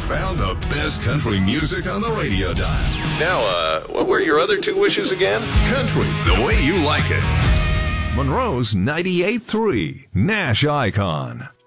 found the best country music on the radio dial. Now, what were your other two wishes again? Country, the way you like it. Monroe's 98.3 Nash Icon.